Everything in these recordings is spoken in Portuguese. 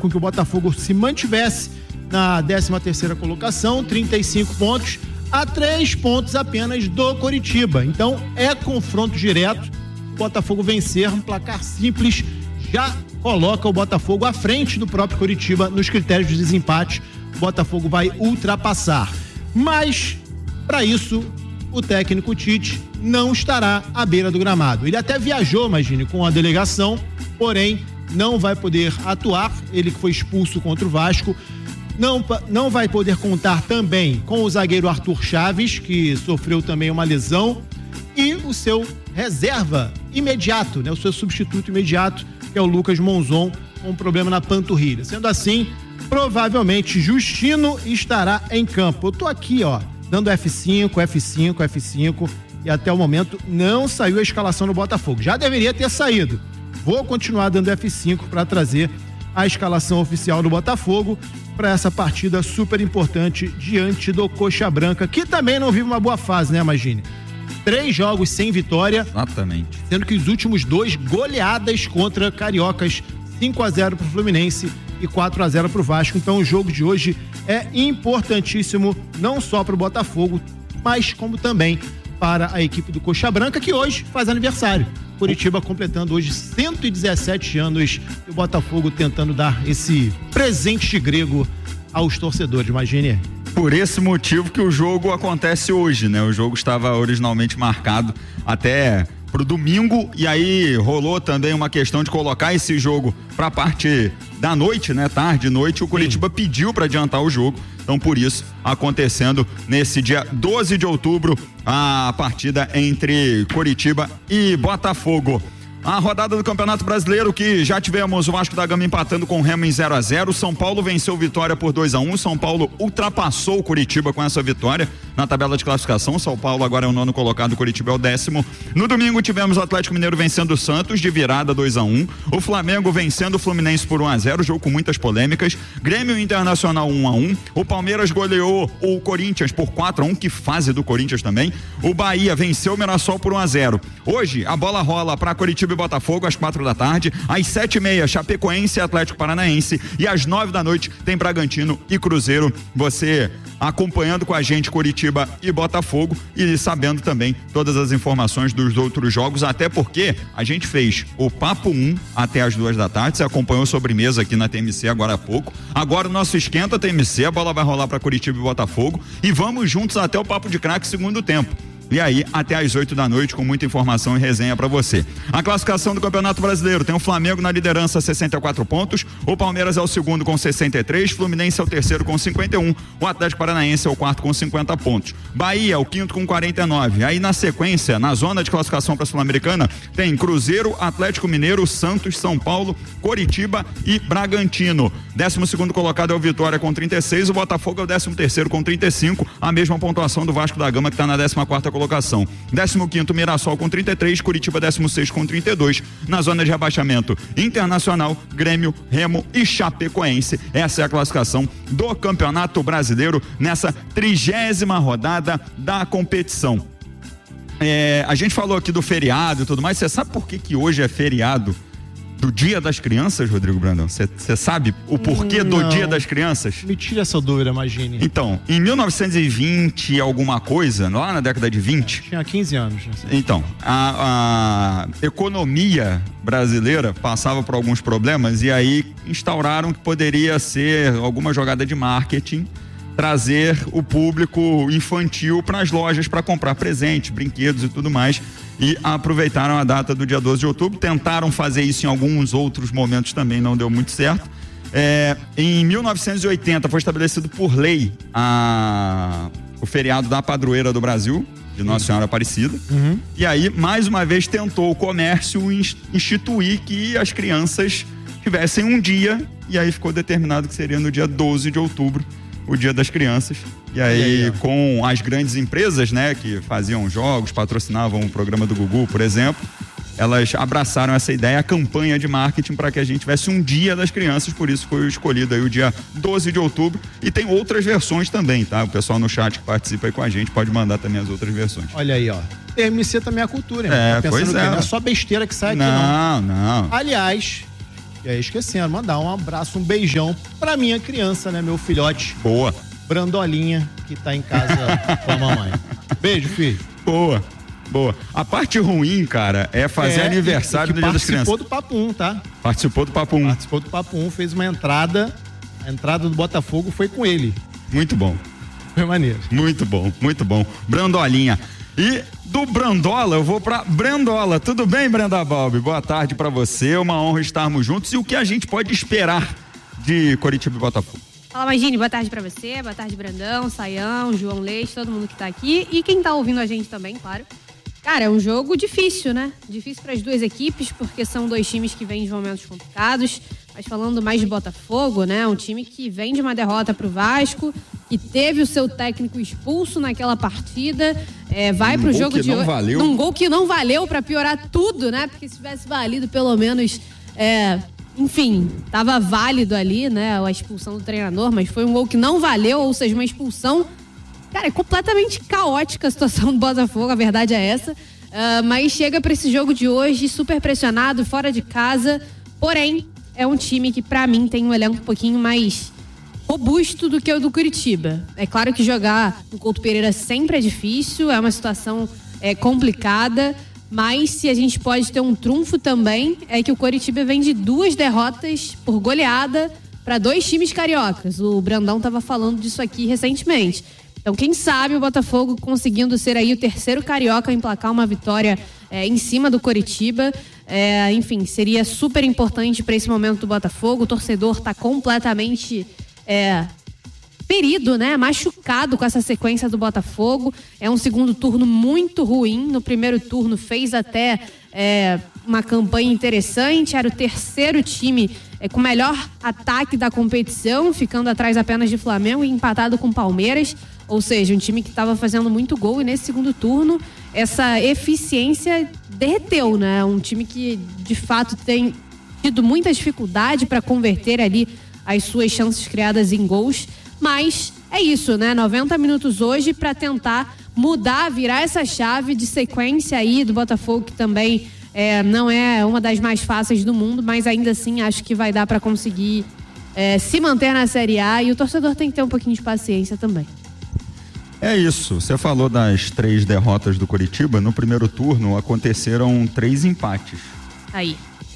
com que o Botafogo se mantivesse na 13ª colocação, 35 pontos, a 3 pontos apenas do Coritiba. Então é confronto direto. O Botafogo vencer, um placar simples já coloca o Botafogo à frente do próprio Coritiba nos critérios de desempate. O Botafogo vai ultrapassar. Mas, para isso, o técnico Tite não estará à beira do gramado. Ele até viajou, imagine, com a delegação, porém não vai poder atuar. Ele que foi expulso contra o Vasco. Não vai poder contar também com o zagueiro Arthur Chaves, que sofreu também uma lesão, e o seu reserva imediato, né, o seu substituto imediato, que é o Lucas Monzon, com um problema na panturrilha. Sendo assim, provavelmente Justino estará em campo. Eu tô aqui, dando F5, e até o momento não saiu a escalação do Botafogo. Já deveria ter saído. Vou continuar dando F5 para trazer a escalação oficial do Botafogo para essa partida super importante diante do Coxa Branca, que também não vive uma boa fase, né, Magine? 3 jogos sem vitória. Exatamente. Sendo que os últimos 2 goleadas contra Cariocas, 5-0 pro Fluminense e 4-0 pro Vasco. Então o jogo de hoje é importantíssimo, não só pro Botafogo, mas como também para a equipe do Coxa Branca, que hoje faz aniversário. Curitiba completando hoje 117 anos e o Botafogo tentando dar esse presente de grego aos torcedores, imagine. Por esse motivo que o jogo acontece hoje, né? O jogo estava originalmente marcado até pro domingo, e aí rolou também uma questão de colocar esse jogo pra parte da noite, né? Tarde, noite, o Curitiba pediu para adiantar o jogo, então por isso acontecendo nesse dia 12 de outubro a partida entre Curitiba e Botafogo. A rodada do Campeonato Brasileiro, que já tivemos o Vasco da Gama empatando com o Remo em 0-0. São Paulo venceu Vitória por 2-1. São Paulo ultrapassou o Curitiba com essa vitória na tabela de classificação. São Paulo agora é o 9º colocado, o Curitiba é o 10º. No domingo tivemos o Atlético Mineiro vencendo o Santos de virada 2-1. O Flamengo vencendo o Fluminense por 1-0, jogo com muitas polêmicas. Grêmio Internacional 1-1. O Palmeiras goleou o Corinthians por 4-1, que fase do Corinthians também. O Bahia venceu o Mirassol por 1-0. Hoje a bola rola para Curitiba e Botafogo às 4 da tarde, às 7h30 Chapecoense e Atlético Paranaense, e às 9 da noite tem Bragantino e Cruzeiro. Você acompanhando com a gente Curitiba e Botafogo e sabendo também todas as informações dos outros jogos, até porque a gente fez o Papo 1 até às 2 da tarde, você acompanhou sobremesa aqui na TMC agora há pouco. Agora o nosso esquenta TMC, a bola vai rolar para Curitiba e Botafogo e vamos juntos até o Papo de Craque segundo tempo. E aí, até às 8 da noite, com muita informação e resenha pra você. A classificação do Campeonato Brasileiro tem o Flamengo na liderança, 64 pontos. O Palmeiras é o segundo com 63. Fluminense é o terceiro com 51. O Atlético Paranaense é o quarto com 50 pontos. Bahia é o quinto com 49. Aí, na sequência, na zona de classificação pra Sul-Americana, tem Cruzeiro, Atlético Mineiro, Santos, São Paulo, Coritiba e Bragantino. 12º colocado é o Vitória com 36. O Botafogo é o 13º com 35. A mesma pontuação do Vasco da Gama, que tá na 14ª colocação. 15º Mirassol com 33, Curitiba 16 com 32. Na zona de rebaixamento, Internacional, Grêmio, Remo e Chapecoense. Essa é a classificação do Campeonato Brasileiro nessa 30ª rodada da competição. A gente falou aqui do feriado e tudo mais. Você sabe por que hoje é feriado do Dia das Crianças, Rodrigo Brandão? Você sabe o porquê do Dia das Crianças? Me tira essa dúvida, imagine. Então, em 1920 alguma coisa, lá na década de 20... Tinha 15 anos. Então, a economia brasileira passava por alguns problemas e aí instauraram que poderia ser alguma jogada de marketing, trazer o público infantil para as lojas para comprar presentes, brinquedos e tudo mais, e aproveitaram a data do dia 12 de outubro, tentaram fazer isso em alguns outros momentos também, não deu muito certo. Em 1980 foi estabelecido por lei o feriado da padroeira do Brasil, de Nossa Senhora Aparecida, e aí mais uma vez tentou o comércio instituir que as crianças tivessem um dia, e aí ficou determinado que seria no dia 12 de outubro o Dia das Crianças. E aí, com as grandes empresas, né, que faziam jogos, patrocinavam o programa do Gugu, por exemplo, elas abraçaram essa ideia, a campanha de marketing para que a gente tivesse um Dia das Crianças, por isso foi escolhido aí o dia 12 de outubro, e tem outras versões também, tá? O pessoal no chat que participa aí com a gente pode mandar também as outras versões. Olha aí, ó. TMC também é a cultura, hein? Pois é. Não é só besteira que sai aqui, não. Aliás, E aí, esquecendo, mandar um abraço, um beijão pra minha criança, né? Meu filhote. Boa. Brandolinha, que tá em casa com a mamãe. Beijo, filho. Boa. A parte ruim, cara, é fazer aniversário do Dia das Crianças. Participou do Papo 1, tá? Participou do Papo 1. Participou do Papo 1, fez uma entrada. A entrada do Botafogo foi com ele. Muito bom. Foi maneiro. Muito bom. Brandolinha. E do Brandola, eu vou pra Brandola. Tudo bem, Brenda Balbi? Boa tarde pra você, uma honra estarmos juntos. E o que a gente pode esperar de Coritiba e Botafogo? Fala, Magine, boa tarde pra você, boa tarde, Brandão, Saião, João Leite, todo mundo que tá aqui e quem tá ouvindo a gente também, claro. Cara, é um jogo difícil, né? Difícil para as duas equipes, porque são dois times que vêm de momentos complicados. Mas falando mais de Botafogo, né? Um time que vem de uma derrota pro Vasco, que teve o seu técnico expulso naquela partida, vai pro jogo de hoje. Num gol que não valeu, para piorar tudo, né? Porque se tivesse valido pelo menos, enfim, tava válido ali, né? A expulsão do treinador, mas foi um gol que não valeu, ou seja, uma expulsão. Cara, é completamente caótica a situação do Botafogo, a verdade é essa. Mas chega para esse jogo de hoje super pressionado, fora de casa. Porém, é um time que, para mim, tem um elenco um pouquinho mais robusto do que o do Curitiba. É claro que jogar no Couto Pereira sempre é difícil, é uma situação complicada. Mas se a gente pode ter um trunfo também, é que o Coritiba vem de 2 derrotas por goleada para 2 times cariocas. O Brandão estava falando disso aqui recentemente. Então, quem sabe o Botafogo conseguindo ser aí o terceiro carioca a emplacar uma vitória em cima do Coritiba. Enfim, seria super importante para esse momento do Botafogo. O torcedor está completamente ferido, né? Machucado com essa sequência do Botafogo. É um segundo turno muito ruim. No primeiro turno fez até uma campanha interessante. Era o terceiro time com o melhor ataque da competição, ficando atrás apenas de Flamengo e empatado com Palmeiras. Ou seja, um time que estava fazendo muito gol e nesse segundo turno essa eficiência derreteu, né? Um time que de fato tem tido muita dificuldade para converter ali as suas chances criadas em gols. Mas é isso, né? 90 minutos hoje para tentar mudar, virar essa chave de sequência aí do Botafogo, que também não é uma das mais fáceis do mundo, mas ainda assim acho que vai dar para conseguir se manter na Série A, e o torcedor tem que ter um pouquinho de paciência também. É isso, você falou das 3 derrotas do Coritiba. No primeiro turno aconteceram 3 empates. Aí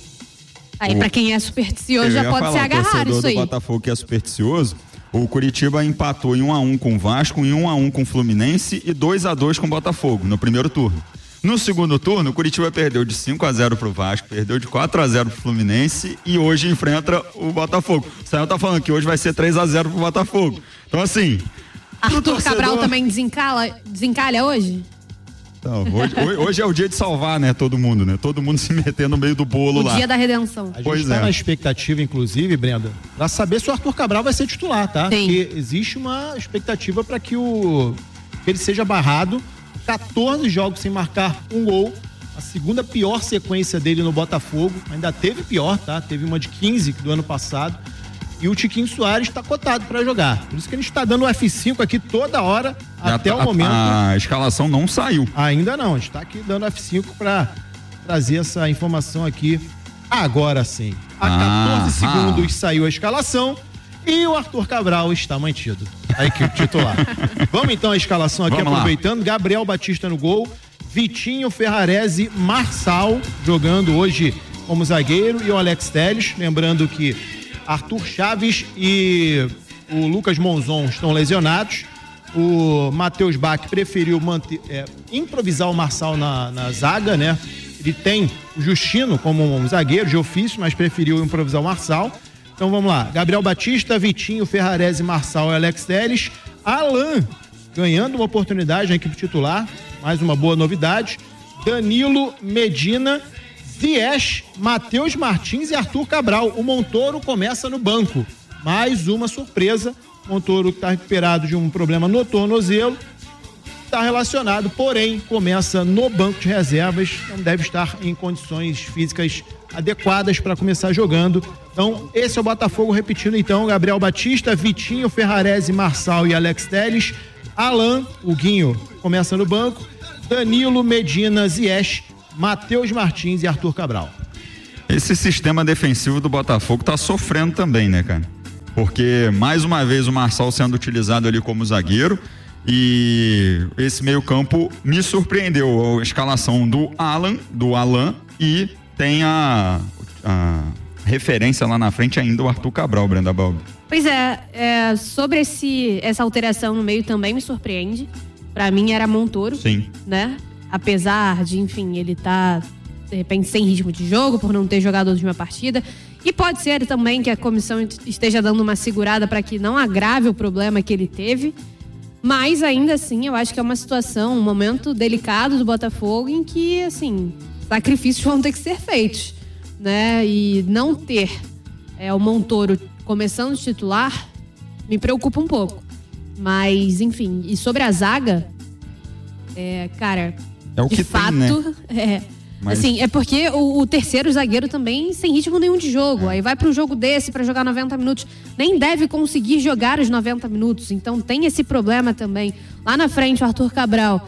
pra quem é supersticioso já pode se agarrar isso aí. O torcedor do Botafogo que é supersticioso, o Coritiba empatou em 1-1 com o Vasco, em 1-1 com o Fluminense e 2-2 com o Botafogo no primeiro turno. No segundo turno, o Coritiba perdeu de 5-0 pro Vasco, perdeu de 4-0 pro Fluminense e hoje enfrenta o Botafogo. O Samuel tá falando que hoje vai ser 3-0 pro Botafogo. Então, assim, Arthur Cabral também desencalha hoje? Não, hoje é o dia de salvar, né, todo mundo, né? Todo mundo se meter no meio do bolo lá. O dia da redenção. A gente tá na expectativa, inclusive, Brenda, pra saber se o Arthur Cabral vai ser titular, tá? Sim. Porque existe uma expectativa para que ele seja barrado. 14 jogos sem marcar um gol. A segunda pior sequência dele no Botafogo. Ainda teve pior, tá? Teve uma de 15 do ano passado. E o Tiquinho Soares está cotado para jogar. Por isso que a gente está dando o F5 aqui toda hora, até o momento. A escalação não saiu. Ainda não, a gente está aqui dando F5 para trazer essa informação aqui. Agora sim. A 14 segundos saiu a escalação e o Arthur Cabral está mantido. A equipe titular. Vamos então à escalação aqui, aproveitando. Gabriel Batista no gol, Vitinho, Ferrarese, Marçal jogando hoje como zagueiro e o Alex Telles. Lembrando que Arthur Chaves e o Lucas Monzon estão lesionados. O Matheus Bach preferiu improvisar o Marçal na zaga, né? Ele tem o Justino como um zagueiro de ofício, mas preferiu improvisar o Marçal. Então vamos lá. Gabriel Batista, Vitinho, Ferrarese, Marçal e Alex Telles. Alan ganhando uma oportunidade na equipe titular. Mais uma boa novidade. Danilo, Medina, Ziyech, Matheus Martins e Arthur Cabral. O Montoro começa no banco. Mais uma surpresa. Montoro que está recuperado de um problema no tornozelo. Está relacionado, porém, começa no banco de reservas. Não deve estar em condições físicas adequadas para começar jogando. Então, esse é o Botafogo, repetindo então: Gabriel Batista, Vitinho, Ferrarese, Marçal e Alex Telles. Alan, o Guinho, começa no banco. Danilo, Medina, Ziyech, Matheus Martins e Arthur Cabral. Esse sistema defensivo do Botafogo tá sofrendo também, né, cara? Porque, mais uma vez, o Marçal sendo utilizado ali como zagueiro, e esse meio-campo me surpreendeu. A escalação do Alan, e tem a referência lá na frente ainda, o Arthur Cabral, Brenda Balbi. Pois é, sobre essa alteração no meio também me surpreende. Pra mim era Montoro. Sim. Né? Apesar de, enfim, ele tá, de repente, sem ritmo de jogo, por não ter jogado a última partida. E pode ser também que a comissão esteja dando uma segurada para que não agrave o problema que ele teve. Mas, ainda assim, eu acho que é uma situação, um momento delicado do Botafogo em que, assim, sacrifícios vão ter que ser feitos, né? E não ter o Montoro começando de titular me preocupa um pouco. Mas, enfim, e sobre a zaga, cara, é o de que fato, tem, né? Mas... assim, é porque o terceiro zagueiro também sem ritmo nenhum de jogo. Aí vai para um jogo desse para jogar 90 minutos. Nem deve conseguir jogar os 90 minutos. Então tem esse problema também. Lá na frente, o Arthur Cabral,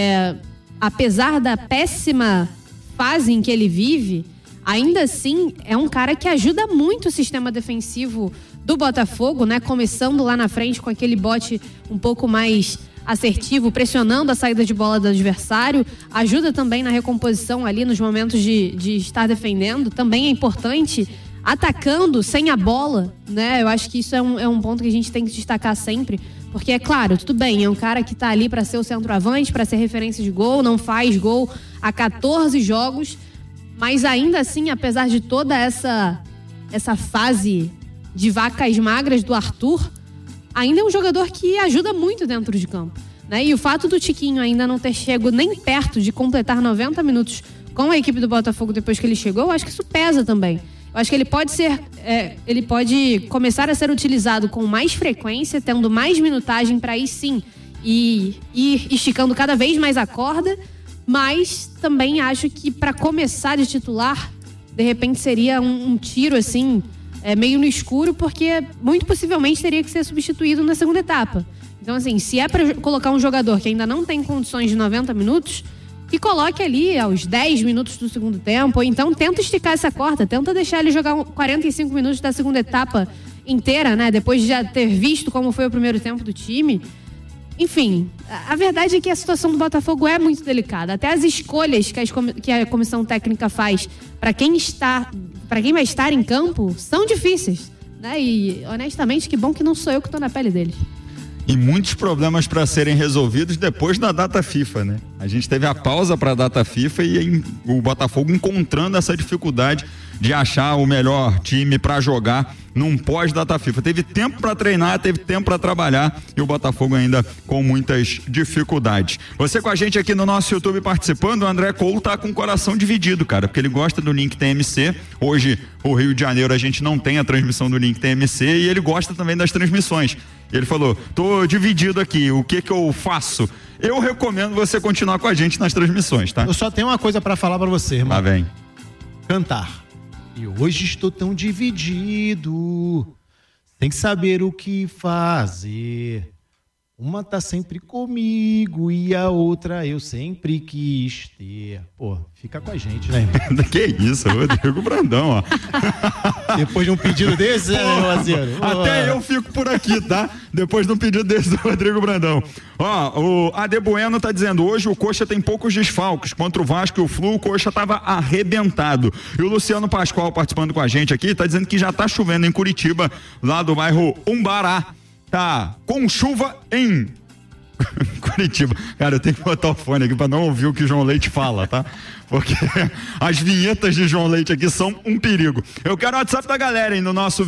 apesar da péssima fase em que ele vive, ainda assim é um cara que ajuda muito o sistema defensivo do Botafogo, né? Começando lá na frente com aquele bote um pouco mais assertivo, pressionando a saída de bola do adversário, ajuda também na recomposição ali nos momentos de estar defendendo, também é importante, atacando sem a bola, né? Eu acho que isso é um ponto que a gente tem que destacar sempre, porque é claro, tudo bem, é um cara que tá ali para ser o centroavante, para ser referência de gol, não faz gol há 14 jogos, mas ainda assim, apesar de toda essa fase de vacas magras do Arthur, ainda é um jogador que ajuda muito dentro de campo, né? E o fato do Tiquinho ainda não ter chegado nem perto de completar 90 minutos com a equipe do Botafogo depois que ele chegou, eu acho que isso pesa também. Eu acho que ele pode começar a ser utilizado com mais frequência, tendo mais minutagem para aí sim ir esticando cada vez mais a corda, mas também acho que para começar de titular, de repente seria um tiro assim, meio no escuro, porque muito possivelmente teria que ser substituído na segunda etapa. Então, assim, se é para colocar um jogador que ainda não tem condições de 90 minutos, que coloque ali aos 10 minutos do segundo tempo, ou então tenta esticar essa corda, tenta deixar ele jogar 45 minutos da segunda etapa inteira, né? Depois de já ter visto como foi o primeiro tempo do time. Enfim, a verdade é que a situação do Botafogo é muito delicada. Até as escolhas que a comissão técnica faz para quem vai estar em campo são difíceis, né? E, honestamente, que bom que não sou eu que estou na pele deles. E muitos problemas para serem resolvidos depois da data FIFA, né? A gente teve a pausa para a data FIFA e o Botafogo encontrando essa dificuldade de achar o melhor time para jogar num pós-data FIFA. Teve tempo para treinar, teve tempo para trabalhar e o Botafogo ainda com muitas dificuldades. Você com a gente aqui no nosso YouTube participando, o André Coulo tá com o coração dividido, cara, porque ele gosta do Link TMC. Hoje, o Rio de Janeiro, a gente não tem a transmissão do Link TMC e ele gosta também das transmissões. Ele falou, tô dividido aqui, o que eu faço? Eu recomendo você continuar com a gente nas transmissões, tá? Eu só tenho uma coisa para falar para você, irmão. Lá vem. Cantar. E hoje estou tão dividido, sem saber o que fazer. Uma tá sempre comigo e a outra eu sempre quis ter. Pô, fica com a gente, né, irmão? Que isso, Rodrigo Brandão, ó. Depois de um pedido desse, né, meu parceiro? Até eu fico por aqui, tá? Depois de um pedido desse do Rodrigo Brandão. Ó, o Ade Bueno tá dizendo, hoje o Coxa tem poucos desfalques. Contra o Vasco e o Flu, o Coxa tava arrebentado. E o Luciano Pascoal participando com a gente aqui, tá dizendo que já tá chovendo em Curitiba, lá do bairro Umbará. Tá com chuva em Curitiba. Cara, eu tenho que botar o fone aqui pra não ouvir o que o João Leite fala, tá? Porque as vinhetas de João Leite aqui são um perigo. Eu quero o WhatsApp da galera, hein? No nosso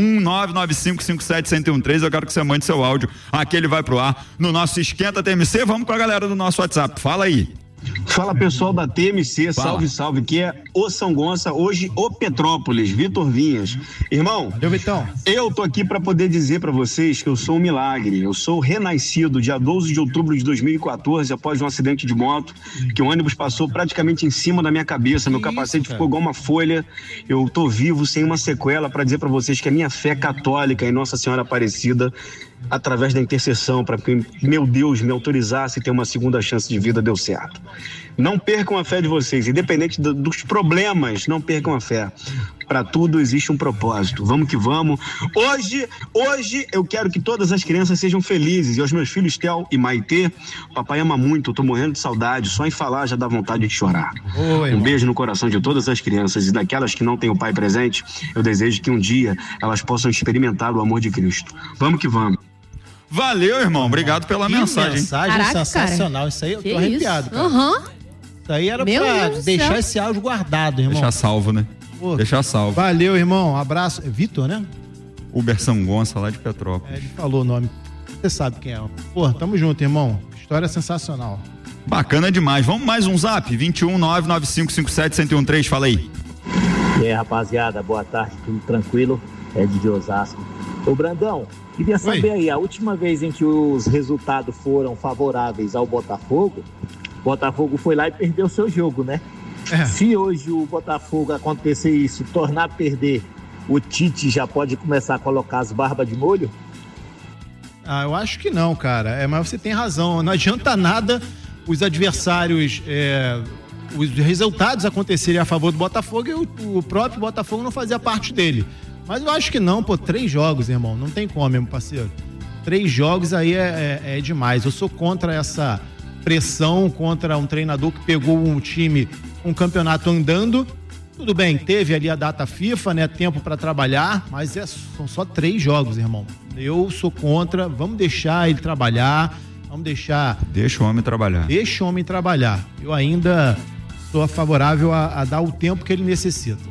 21-995-57-1013. Eu quero que você mande seu áudio. Aqui ele vai pro ar no nosso Esquenta TMC. Vamos com a galera do nosso WhatsApp. Fala aí. Fala pessoal da TMC, salve, salve, que é o São Gonça, hoje o Petrópolis, Vitor Vinhas. Irmão, valeu, Vitão. Eu tô aqui para poder dizer para vocês que eu sou um milagre, eu sou renascido dia 12 de outubro de 2014, após um acidente de moto, que o ônibus passou praticamente em cima da minha cabeça, meu capacete ficou igual uma folha, eu tô vivo, sem uma sequela, para dizer para vocês que a minha fé católica em Nossa Senhora Aparecida, através da intercessão, para que meu Deus me autorizasse a ter uma segunda chance de vida, deu certo. Não percam a fé de vocês, independente dos problemas, não percam a fé. Para tudo existe um propósito. Vamos que vamos. Hoje eu quero que todas as crianças sejam felizes. E aos meus filhos Theo e Maitê, papai ama muito, eu tô morrendo de saudade. Só em falar já dá vontade de chorar. Oi, um beijo no coração de todas as crianças, e daquelas que não têm o pai presente, eu desejo que um dia elas possam experimentar o amor de Cristo. Vamos que vamos. Valeu, irmão. Obrigado pela mensagem. Mensagem Caraca, sensacional. cara. Isso aí eu Que tô arrepiado, isso? cara. Isso aí era Meu pra Deus do deixar céu. esse áudio guardado, irmão. Deixar salvo, né? Pô, Deixar salvo. Valeu, irmão. Abraço. É Vitor, né? Uber Sangonça, lá de Petrópolis. Ele falou o nome. Você sabe quem é. Pô, tamo junto, irmão. História sensacional. Bacana demais. Vamos mais um zap? 21995571013. Fala aí. E aí, rapaziada, boa tarde, tudo tranquilo? Ed de Osasco. Ô, Brandão, queria saber aí, a última vez em que os resultados foram favoráveis ao Botafogo, o Botafogo foi lá e perdeu o seu jogo, né? É. Se hoje o Botafogo acontecer isso, tornar a perder, o Tite já pode começar a colocar as barbas de molho? Ah, eu acho que não, cara. Mas você tem razão. Não adianta nada os adversários, os resultados acontecerem a favor do Botafogo e o próprio Botafogo não fazia parte dele. Mas eu acho que não, pô, 3 jogos, irmão. Não tem como, meu parceiro. 3 jogos aí é demais. Eu sou contra essa pressão, contra um treinador que pegou um time, um campeonato andando. Tudo bem, teve ali a data FIFA, né? Tempo pra trabalhar, mas são só 3 jogos, irmão. Eu sou contra, vamos deixar ele trabalhar, Deixa o homem trabalhar. Deixa o homem trabalhar. Eu ainda sou favorável a dar o tempo que ele necessita.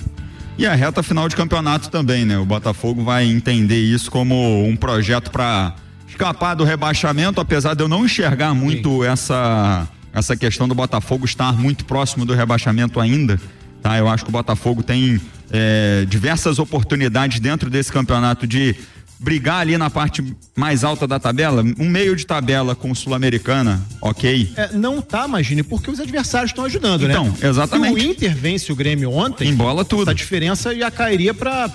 E a reta final de campeonato também, né? O Botafogo vai entender isso como um projeto para escapar do rebaixamento, apesar de eu não enxergar muito essa questão do Botafogo estar muito próximo do rebaixamento ainda, tá? Eu acho que o Botafogo tem diversas oportunidades dentro desse campeonato de brigar ali na parte mais alta da tabela, um meio de tabela com Sul-Americana, ok? Não tá, imagine, porque os adversários estão ajudando, né? Então, exatamente. Se o Inter vence o Grêmio ontem, embola tudo. Essa diferença já cairia pra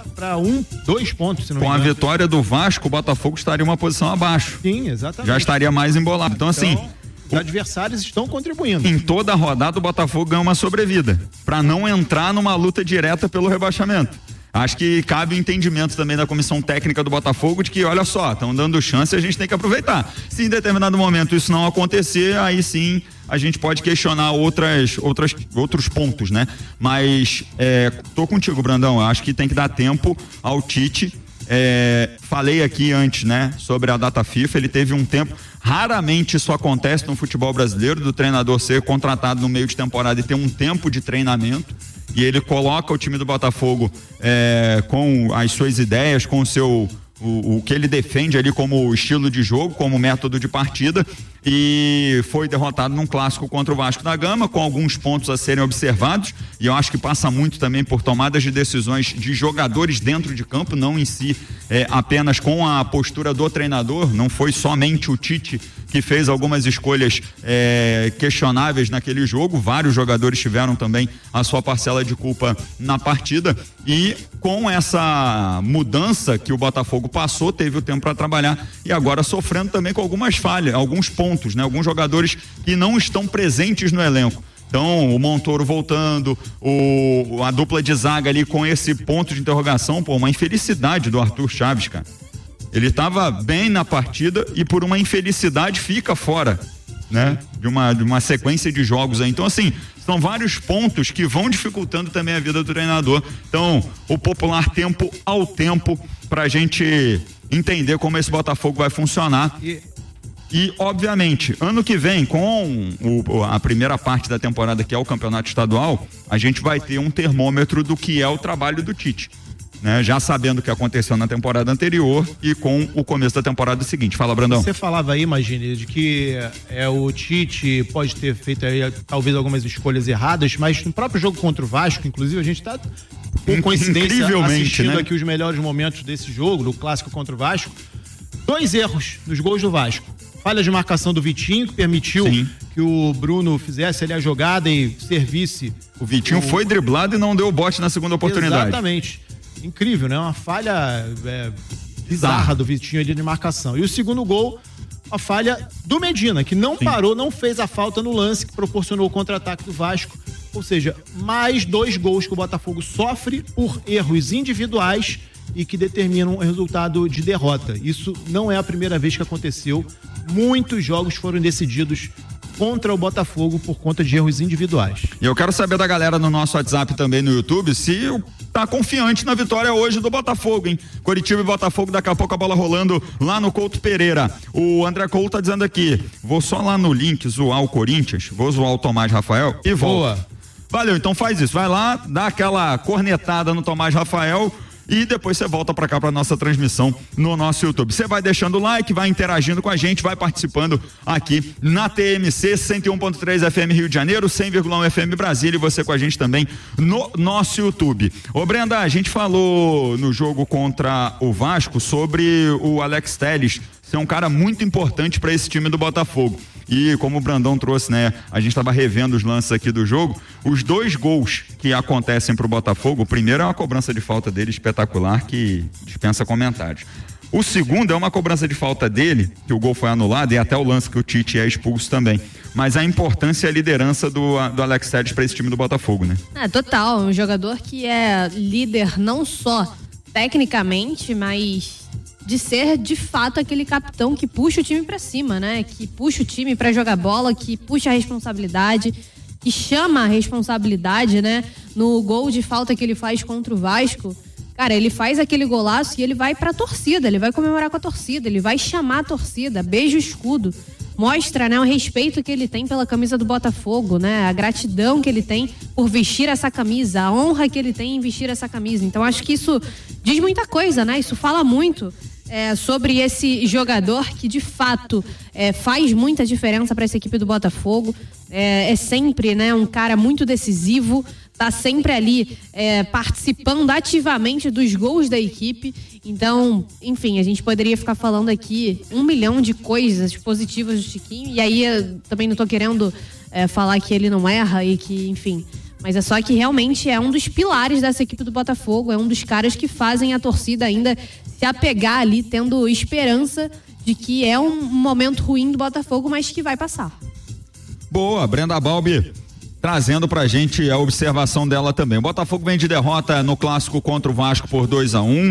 2 pontos, se não me Com engano. a vitória do Vasco, o Botafogo estaria uma posição abaixo. Sim, exatamente. Já estaria mais embolado. Então, assim, os adversários estão contribuindo. Em toda a rodada, o Botafogo ganha uma sobrevida para não entrar numa luta direta pelo rebaixamento. Acho que cabe o entendimento também da comissão técnica do Botafogo de que, olha só, estão dando chance e a gente tem que aproveitar. Se em determinado momento isso não acontecer, aí sim a gente pode questionar outros pontos, né? Mas tô contigo, Brandão. Acho que tem que dar tempo ao Tite. Falei aqui antes, né, sobre a data FIFA. Ele teve um tempo. Raramente isso acontece no futebol brasileiro, do treinador ser contratado no meio de temporada e ter um tempo de treinamento. E ele coloca o time do Botafogo com as suas ideias, com o que ele defende ali como estilo de jogo, como método de partida, e foi derrotado num clássico contra o Vasco da Gama, com alguns pontos a serem observados, e eu acho que passa muito também por tomadas de decisões de jogadores dentro de campo, não em si apenas com a postura do treinador. Não foi somente o Tite que fez algumas escolhas questionáveis naquele jogo, vários jogadores tiveram também a sua parcela de culpa na partida, e com essa mudança que o Botafogo passou, teve o tempo para trabalhar, e agora sofrendo também com algumas falhas, alguns pontos, né? Alguns jogadores que não estão presentes no elenco. Então, o Montoro voltando, a dupla de zaga ali com esse ponto de interrogação, uma infelicidade do Arthur Chaves, cara. Ele estava bem na partida e por uma infelicidade fica fora, né? De uma sequência de jogos aí. Então, assim, são vários pontos que vão dificultando também a vida do treinador. Então, o popular tempo ao tempo pra gente entender como esse Botafogo vai funcionar. E, obviamente, ano que vem, com a primeira parte da temporada, que é o campeonato estadual, a gente vai ter um termômetro do que é o trabalho do Tite, né? Já sabendo o que aconteceu na temporada anterior e com o começo da temporada seguinte. Fala, Brandão. Você falava aí, Magine, de que o Tite pode ter feito aí, talvez algumas escolhas erradas, mas no próprio jogo contra o Vasco, inclusive, a gente tá com coincidência assistindo, né, aqui os melhores momentos desse jogo, do clássico contra o Vasco. 2 erros nos gols do Vasco. Falha de marcação do Vitinho, que permitiu que o Bruno fizesse ali a jogada e servisse. O Vitinho foi driblado e não deu o bote na segunda oportunidade. Exatamente. Incrível, né? Uma falha bizarra do Vitinho ali de marcação. E o segundo gol a falha do Medina, que não parou, não fez a falta no lance que proporcionou o contra-ataque do Vasco. Ou seja, mais 2 gols que o Botafogo sofre por erros individuais e que determinam o resultado de derrota. Isso não é a primeira vez que aconteceu. Muitos jogos foram decididos contra o Botafogo por conta de erros individuais. E eu quero saber da galera no nosso WhatsApp também no YouTube se tá confiante na vitória hoje do Botafogo, hein? Coritiba e Botafogo, daqui a pouco a bola rolando lá no Couto Pereira. O André Couto tá dizendo aqui, vou só lá no link zoar o Corinthians, vou zoar o Tomás Rafael e volto. Boa. Valeu, então faz isso, vai lá, dá aquela cornetada no Tomás Rafael e depois você volta pra cá pra nossa transmissão no nosso YouTube. Você vai deixando o like, vai interagindo com a gente, vai participando aqui na TMC 101.3 FM Rio de Janeiro, 100,1 FM Brasília e você com a gente também no nosso YouTube. Ô Brenda, a gente falou no jogo contra o Vasco sobre o Alex Telles ser um cara muito importante para esse time do Botafogo. E como o Brandão trouxe, né? A gente estava revendo os lances aqui do jogo. Os 2 gols que acontecem pro Botafogo, o primeiro é uma cobrança de falta dele espetacular que dispensa comentários. O segundo é uma cobrança de falta dele, que o gol foi anulado, e até o lance que o Tite é expulso também. Mas a importância e a liderança do Alex Telles para esse time do Botafogo, né? Total, um jogador que é líder não só tecnicamente, mas de ser de fato aquele capitão que puxa o time pra cima, né? Que puxa o time pra jogar bola, que puxa a responsabilidade, que chama a responsabilidade, né? No gol de falta que ele faz contra o Vasco, cara, ele faz aquele golaço e ele vai pra torcida, ele vai comemorar com a torcida, ele vai chamar a torcida, beija o escudo, mostra, né, o respeito que ele tem pela camisa do Botafogo, né? A gratidão que ele tem por vestir essa camisa, a honra que ele tem em vestir essa camisa. Então acho que isso diz muita coisa, né? Isso fala muito sobre esse jogador que de fato faz muita diferença para essa equipe do Botafogo. É sempre, né, um cara muito decisivo, tá sempre ali participando ativamente dos gols da equipe. Então, enfim, a gente poderia ficar falando aqui 1 milhão de coisas positivas do Chiquinho, e aí eu também não tô querendo falar que ele não erra e que, enfim, mas é só que realmente é um dos pilares dessa equipe do Botafogo, é um dos caras que fazem a torcida ainda se apegar ali, tendo esperança de que é um momento ruim do Botafogo, mas que vai passar. Boa, Brenda Balbi trazendo pra gente a observação dela também. O Botafogo vem de derrota no clássico contra o Vasco por 2-1.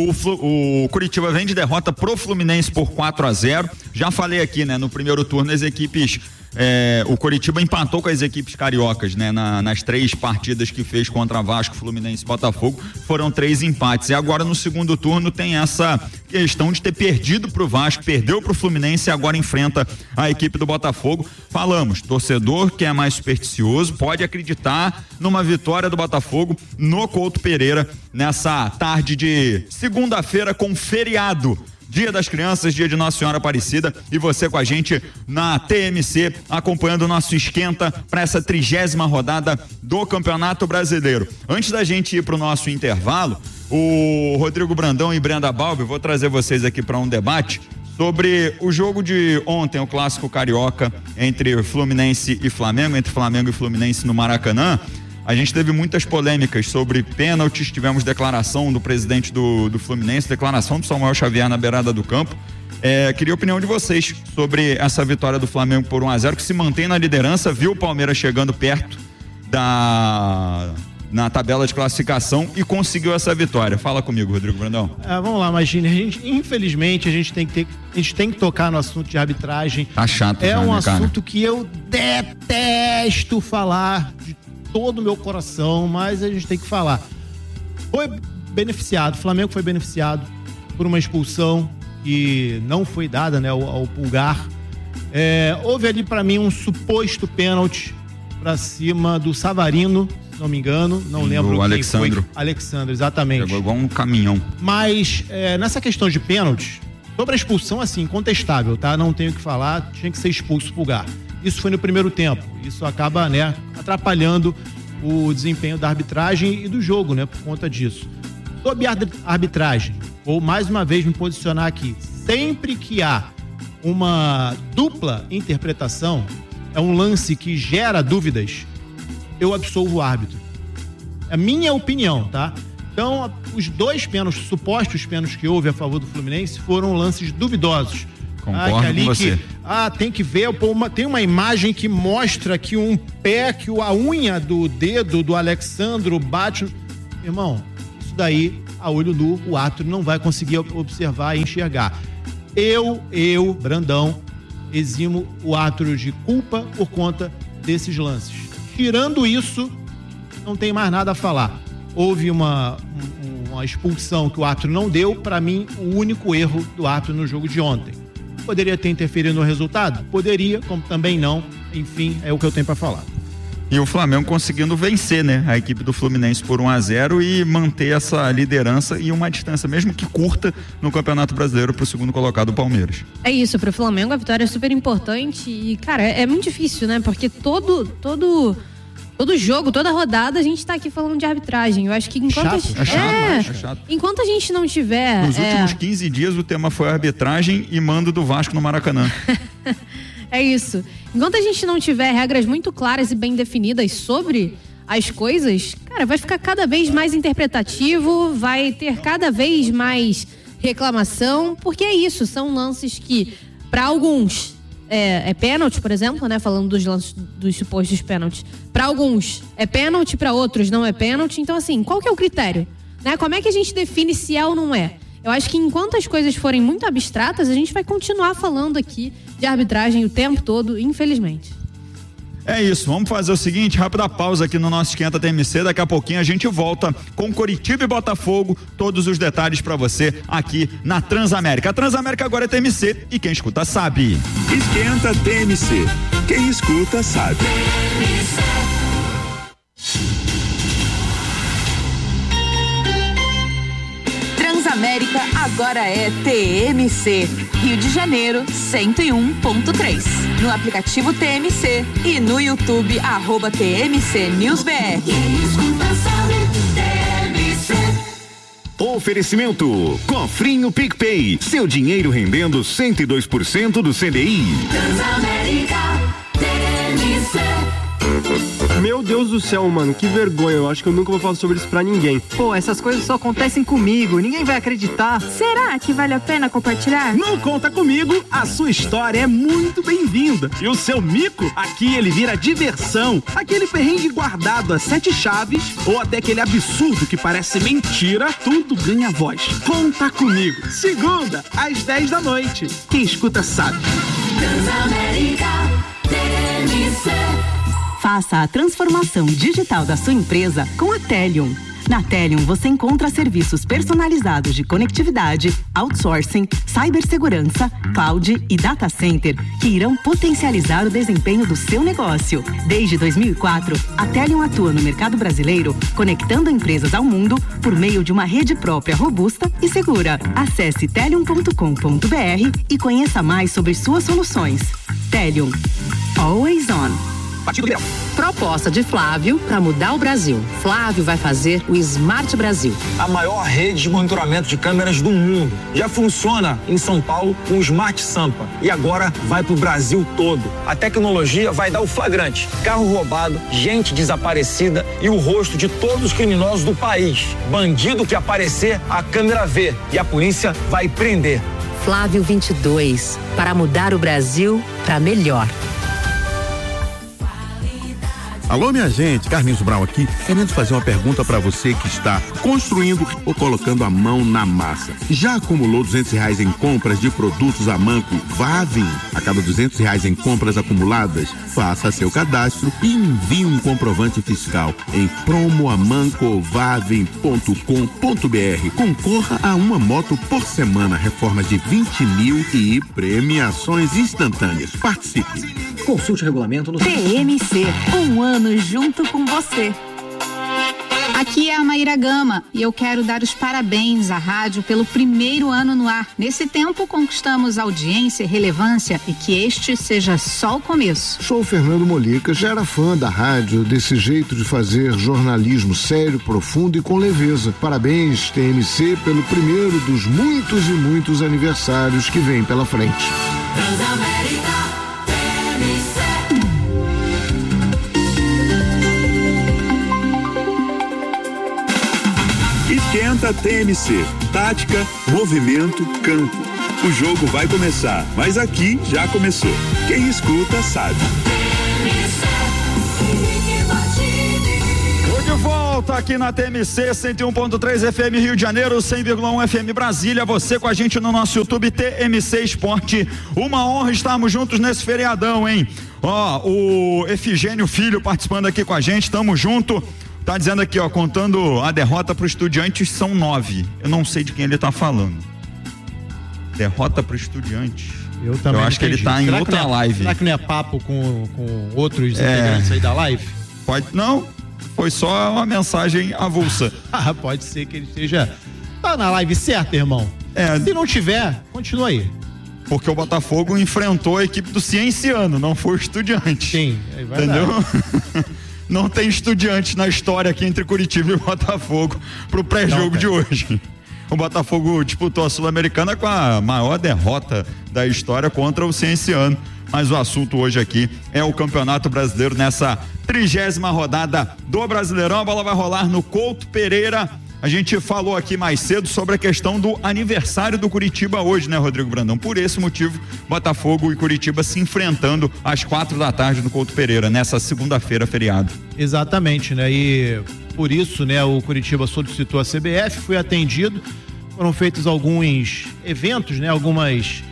O Curitiba vem de derrota pro Fluminense por 4-0. Já falei aqui, né, no primeiro turno as equipes o Coritiba empatou com as equipes cariocas, né? Nas 3 partidas que fez contra Vasco, Fluminense e Botafogo, foram 3 empates. E agora no segundo turno tem essa questão de ter perdido pro Vasco, perdeu pro Fluminense e agora enfrenta a equipe do Botafogo. Falamos, torcedor que é mais supersticioso pode acreditar numa vitória do Botafogo no Couto Pereira nessa tarde de segunda-feira com feriado. Dia das Crianças, dia de Nossa Senhora Aparecida, e você com a gente na TMC, acompanhando o nosso esquenta para essa 30ª rodada do Campeonato Brasileiro. Antes da gente ir para o nosso intervalo, o Rodrigo Brandão e Brenda Balbi, vou trazer vocês aqui para um debate sobre o jogo de ontem, o clássico carioca entre Fluminense e Flamengo, entre Flamengo e Fluminense no Maracanã. A gente teve muitas polêmicas sobre pênaltis, tivemos declaração do presidente do Fluminense, declaração do Samuel Xavier na beirada do campo. Queria a opinião de vocês sobre essa vitória do Flamengo por 1-0, que se mantém na liderança, viu o Palmeiras chegando perto na tabela de classificação e conseguiu essa vitória. Fala comigo, Rodrigo Brandão. Vamos lá, Magine, infelizmente a gente tem que tocar no assunto de arbitragem. Tá chato. É um assunto que eu detesto falar de todo o meu coração, mas a gente tem que falar. Foi beneficiado, o Flamengo foi beneficiado por uma expulsão que não foi dada, né, ao Pulgar. Houve ali para mim um suposto pênalti para cima do Savarino, se não me engano, não lembro quem foi. Alexandre, exatamente. Pegou igual um caminhão. Mas nessa questão de pênaltis, sobre a expulsão, assim, incontestável, tá? Não tenho o que falar, tinha que ser expulso o Pulgar. Isso foi no primeiro tempo. Isso acaba, né, atrapalhando o desempenho da arbitragem e do jogo, né, por conta disso. Sobre a arbitragem, vou mais uma vez me posicionar aqui. Sempre que há uma dupla interpretação, é um lance que gera dúvidas, eu absolvo o árbitro. É a minha opinião, tá? Então, os 2 pênaltis, supostos pênaltis que houve a favor do Fluminense, foram lances duvidosos. Concordo com você. Tem que ver, tem uma imagem que mostra que um pé, que a unha do dedo do Alexandro bate. Irmão, isso daí, a olho nu, o árbitro não vai conseguir observar e enxergar. Eu, Brandão, eximo o árbitro de culpa por conta desses lances. Tirando isso, não tem mais nada a falar. Houve uma expulsão que o árbitro não deu, para mim, o único erro do árbitro no jogo de ontem. Poderia ter interferido no resultado? Poderia, como também não. Enfim, é o que eu tenho para falar. E o Flamengo conseguindo vencer, né? A equipe do Fluminense por 1-0 e manter essa liderança e uma distância, mesmo que curta, no Campeonato Brasileiro para o segundo colocado, o Palmeiras. É isso, para o Flamengo a vitória é super importante e, cara, é muito difícil, né? Porque todo jogo, toda rodada, a gente tá aqui falando de arbitragem. Eu acho que enquanto chato. Enquanto a gente não tiver... Nos últimos 15 dias o tema foi arbitragem e mando do Vasco no Maracanã. É isso. Enquanto a gente não tiver regras muito claras e bem definidas sobre as coisas, cara, vai ficar cada vez mais interpretativo, vai ter cada vez mais reclamação, porque é isso, são lances que, para alguns... É pênalti, por exemplo, né? Falando dos lances dos supostos pênaltis. Para alguns é pênalti, para outros não é pênalti. Então, assim, qual que é o critério? Né? Como é que a gente define se é ou não é? Eu acho que enquanto as coisas forem muito abstratas, a gente vai continuar falando aqui de arbitragem o tempo todo, infelizmente. É isso, vamos fazer o seguinte, rápida pausa aqui no nosso Esquenta TMC, daqui a pouquinho a gente volta com Coritiba e Botafogo, todos os detalhes pra você aqui na Transamérica. A Transamérica agora é TMC e quem escuta sabe. Esquenta TMC, quem escuta sabe. Transamérica agora é TMC, Rio de Janeiro 101.3. No aplicativo TMC e no YouTube @TMC NewsBR. Oferecimento Cofrinho PicPay, seu dinheiro rendendo 102% do CDI. Transamérica TMC. Meu Deus do céu, mano, que vergonha. Eu acho que eu nunca vou falar sobre isso pra ninguém. Pô, essas coisas só acontecem comigo, ninguém vai acreditar. Será que vale a pena compartilhar? Não conta comigo, a sua história é muito bem-vinda. E o seu mico, aqui ele vira diversão. Aquele perrengue guardado a 7 chaves, ou até aquele absurdo que parece mentira, tudo ganha voz. Conta comigo, segunda, às 10 da noite. Quem escuta sabe. Transamérica TMC. Faça a transformação digital da sua empresa com a Telium. Na Telium você encontra serviços personalizados de conectividade, outsourcing, cibersegurança, cloud e data center que irão potencializar o desempenho do seu negócio. Desde 2004, a Telium atua no mercado brasileiro, conectando empresas ao mundo por meio de uma rede própria robusta e segura. Acesse telium.com.br e conheça mais sobre suas soluções. Telium. Always on. Proposta de Flávio para mudar o Brasil. Flávio vai fazer o Smart Brasil. A maior rede de monitoramento de câmeras do mundo. Já funciona em São Paulo com o Smart Sampa. E agora vai pro Brasil todo. A tecnologia vai dar o flagrante. Carro roubado, gente desaparecida e o rosto de todos os criminosos do país. Bandido que aparecer, a câmera vê. E a polícia vai prender. Flávio 22. Para mudar o Brasil para melhor. Alô, minha gente, Carlinhos Brown aqui, querendo fazer uma pergunta para você que está construindo ou colocando a mão na massa. Já acumulou R$200 em compras de produtos Amanco Vavin? A cada R$200 em compras acumuladas, faça seu cadastro e envie um comprovante fiscal em promoamancovavin.com.br. Concorra a uma moto por semana, reformas de 20 mil e premiações instantâneas. Participe. Consulte o regulamento no TMC, um ano junto com você. Aqui é a Maíra Gama e eu quero dar os parabéns à rádio pelo primeiro ano no ar. Nesse tempo conquistamos audiência e relevância e que este seja só o começo. Sou o Fernando Molica, já era fã da rádio, desse jeito de fazer jornalismo sério, profundo e com leveza. Parabéns, TMC, pelo primeiro dos muitos e muitos aniversários que vem pela frente. Transamérica. Esquenta TMC, tática, movimento, campo. O jogo vai começar, mas aqui já começou. Quem escuta sabe. De volta aqui na TMC 101.3 FM Rio de Janeiro, 100,1 FM Brasília. Você com a gente no nosso YouTube TMC Esporte. Uma honra estarmos juntos nesse feriadão, hein? O Efigênio Filho participando aqui com a gente. Tamo junto. Tá dizendo aqui, contando a derrota pro Estudiantes, são 9. Eu não sei de quem ele tá falando. Derrota pro Estudiantes. Eu também. Eu acho que ele tá em outra live. Será que não é papo com outros integrantes aí da live? Pode, não. Foi só uma mensagem avulsa. Pode ser que ele esteja. Tá na live certa, irmão. Se não tiver, continua aí. Porque o Botafogo enfrentou a equipe do Cienciano, não foi o Estudiante. Sim, é verdade. Entendeu? Não tem Estudiante na história aqui entre Curitiba e Botafogo pro pré-jogo de hoje. O Botafogo disputou a Sul-Americana com a maior derrota da história contra o Cienciano. Mas o assunto hoje aqui é o Campeonato Brasileiro nessa 30ª rodada do Brasileirão. A bola vai rolar no Couto Pereira. A gente falou aqui mais cedo sobre a questão do aniversário do Curitiba hoje, né, Rodrigo Brandão? Por esse motivo, Botafogo e Curitiba se enfrentando às 4h no Couto Pereira, nessa segunda-feira, feriado. Exatamente, né? E por isso, né, o Curitiba solicitou a CBF, foi atendido, foram feitos alguns eventos, né? Algumas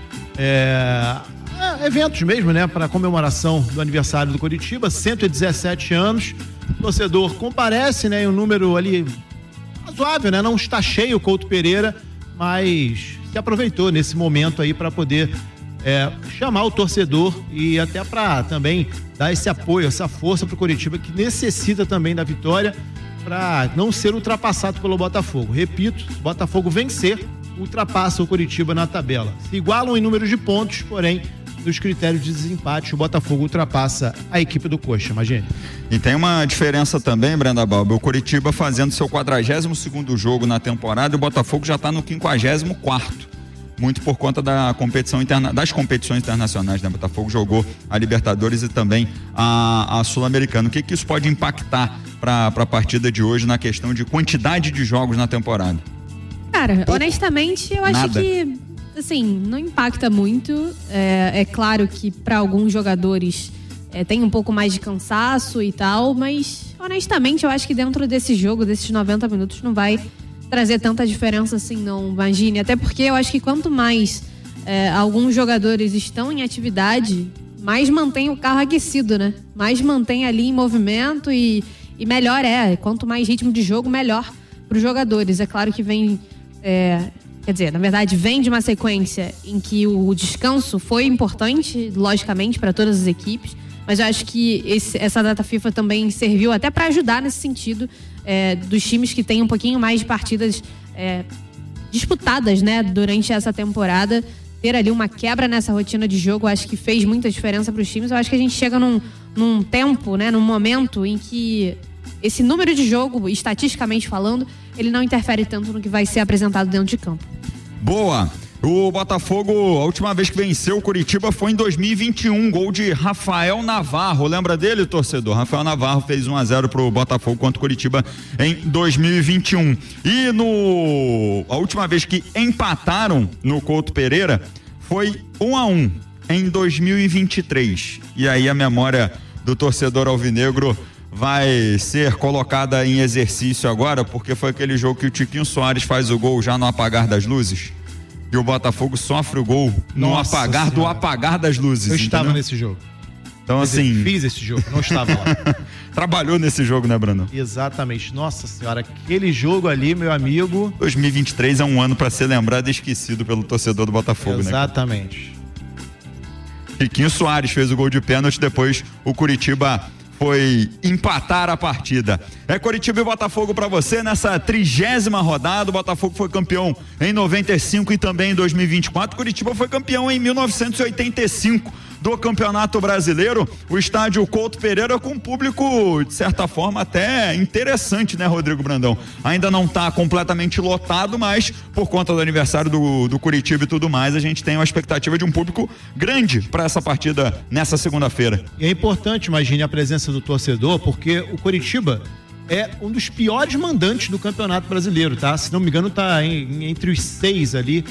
eventos mesmo, né? Para comemoração do aniversário do Curitiba, 117 anos. O torcedor comparece, né? Em um número ali razoável, né? Não está cheio o Couto Pereira, mas se aproveitou nesse momento aí para poder chamar o torcedor e até para também dar esse apoio, essa força para o Curitiba, que necessita também da vitória para não ser ultrapassado pelo Botafogo. Repito, se o Botafogo vencer, ultrapassa o Curitiba na tabela. Se igualam em números de pontos, porém, dos critérios de desempate, o Botafogo ultrapassa a equipe do Coxa, imagine. E tem uma diferença também, Brenda Balbi, o Curitiba fazendo seu 42º jogo na temporada e o Botafogo já está no 54º, muito por conta da competição das competições internacionais, né? O Botafogo jogou a Libertadores e também a Sul-Americana. O que isso pode impactar para a partida de hoje na questão de quantidade de jogos na temporada? Cara, honestamente, eu acho que assim, não impacta muito. É claro que para alguns jogadores tem um pouco mais de cansaço e tal, mas honestamente eu acho que dentro desse jogo, desses 90 minutos, não vai trazer tanta diferença assim, não, imagine. Até porque eu acho que quanto mais alguns jogadores estão em atividade, mais mantém o carro aquecido, né? Mais mantém ali em movimento e melhor quanto mais ritmo de jogo, melhor para os jogadores. É claro que vem... Quer dizer, na verdade, vem de uma sequência em que o descanso foi importante, logicamente, para todas as equipes, mas eu acho que essa data FIFA também serviu até para ajudar nesse sentido dos times que têm um pouquinho mais de partidas disputadas, né, durante essa temporada. Ter ali uma quebra nessa rotina de jogo, acho que fez muita diferença para os times. Eu acho que a gente chega num tempo, né, num momento em que esse número de jogo, estatisticamente falando, ele não interfere tanto no que vai ser apresentado dentro de campo. Boa! O Botafogo, a última vez que venceu o Curitiba foi em 2021, gol de Rafael Navarro. Lembra dele, torcedor? Rafael Navarro fez 1-0 pro Botafogo contra o Curitiba em 2021. E a última vez que empataram no Couto Pereira foi 1-1 em 2023. E aí a memória do torcedor alvinegro vai ser colocada em exercício agora, porque foi aquele jogo que o Tiquinho Soares faz o gol já no apagar das luzes e o Botafogo sofre o gol no apagar do apagar das luzes. Eu estava nesse jogo. Então assim... Fiz esse jogo, não estava lá. Trabalhou nesse jogo, né, Brandão? Exatamente. Nossa senhora, aquele jogo ali, meu amigo... 2023 é um ano para ser lembrado e esquecido pelo torcedor do Botafogo, Exatamente. Né? Tiquinho Soares fez o gol de pênalti, depois o Curitiba foi empatar a partida. Curitiba e Botafogo para você nessa 30ª rodada. O Botafogo foi campeão em 95 e também em 2024. Curitiba foi campeão em 1985 do Campeonato Brasileiro. O estádio Couto Pereira com um público, de certa forma, até interessante, né, Rodrigo Brandão? Ainda não está completamente lotado, mas por conta do aniversário do Curitiba e tudo mais, a gente tem uma expectativa de um público grande para essa partida nessa segunda-feira. E é importante, imagine, a presença do torcedor, porque o Curitiba é um dos piores mandantes do Campeonato Brasileiro, tá? Se não me engano, tá entre os 6 ali